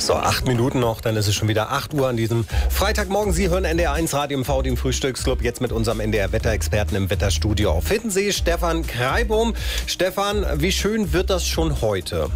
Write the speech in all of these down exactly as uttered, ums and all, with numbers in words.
So, acht Minuten noch, dann ist es schon wieder acht Uhr an diesem Freitagmorgen. Sie hören N D R eins Radio M V, dem Frühstücksclub, jetzt mit unserem N D R-Wetterexperten im Wetterstudio auf Hiddensee, Stefan Kreibohm. Stefan, wie schön wird das schon heute?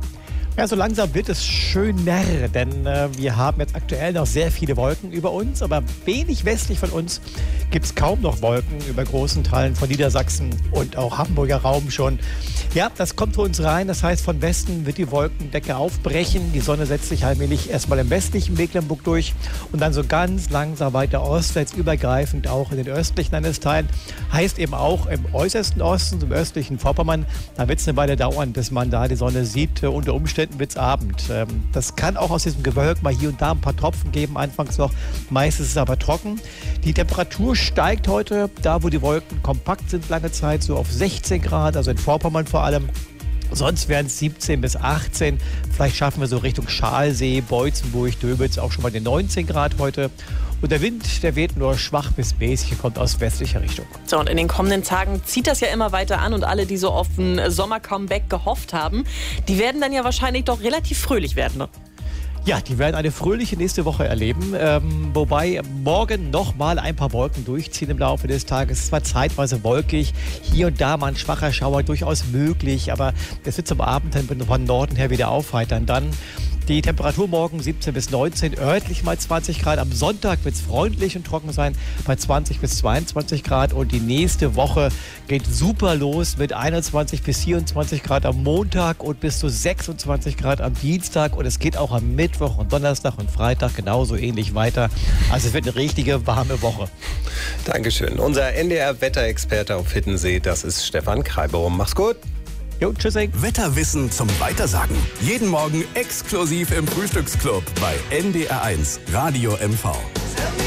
Ja, so langsam wird es schöner, denn äh, wir haben jetzt aktuell noch sehr viele Wolken über uns, aber wenig westlich von uns gibt es kaum noch Wolken über großen Teilen von Niedersachsen und auch Hamburger Raum schon. Ja, das kommt für uns rein, das heißt, von Westen wird die Wolkendecke aufbrechen, die Sonne setzt sich allmählich erstmal im westlichen Mecklenburg durch und dann so ganz langsam weiter ostwärts übergreifend auch in den östlichen Landesteilen. Heißt eben auch im äußersten Osten, im östlichen Vorpommern, da wird es eine Weile dauern, bis man da die Sonne sieht, äh, unter Umständen wird es Abend. Das kann auch aus diesem Gewölk mal hier und da ein paar Tropfen geben, anfangs noch. Meistens ist es aber trocken. Die Temperatur steigt heute, da wo die Wolken kompakt sind, lange Zeit so auf sechzehn Grad, also in Vorpommern vor allem. Sonst wären es siebzehn bis achtzehn. Vielleicht schaffen wir so Richtung Schalsee, Beutzenburg, Döbitz auch schon mal den neunzehn Grad heute. Und der Wind, der weht nur schwach bis mäßig, kommt aus westlicher Richtung. So, und in den kommenden Tagen zieht das ja immer weiter an und alle, die so auf ein Sommer-Comeback gehofft haben, die werden dann ja wahrscheinlich doch relativ fröhlich werden, ne? Ja, die werden eine fröhliche nächste Woche erleben, ähm, wobei morgen nochmal ein paar Wolken durchziehen im Laufe des Tages. Es war zeitweise wolkig, hier und da mal ein schwacher Schauer durchaus möglich, aber es wird zum Abend dann von Norden her wieder aufheitern. Dann die Temperatur morgen siebzehn bis neunzehn, örtlich mal zwanzig Grad. Am Sonntag wird es freundlich und trocken sein bei zwanzig bis zweiundzwanzig Grad. Und die nächste Woche geht super los mit einundzwanzig bis vierundzwanzig Grad am Montag und bis zu sechsundzwanzig Grad am Dienstag. Und es geht auch am Mittwoch und Donnerstag und Freitag genauso ähnlich weiter. Also es wird eine richtige warme Woche. Dankeschön. Unser N D R-Wetterexperte auf Hiddensee, das ist Stefan Kreibohm. Mach's gut. Jo, tschüssing. Wetterwissen zum Weitersagen. Jeden Morgen exklusiv im Frühstücksclub bei N D R eins Radio M V.